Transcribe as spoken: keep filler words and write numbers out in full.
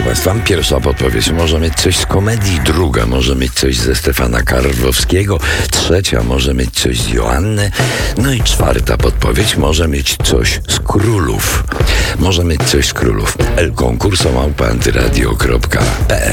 Państwa. Pierwsza podpowiedź może mieć coś z komedii, druga może mieć coś ze Stefana Karwowskiego, trzecia może mieć coś z Joanny, no i czwarta podpowiedź może mieć coś z Królów. Może mieć coś z Królów. el concurso małpa antyradio kropka pe el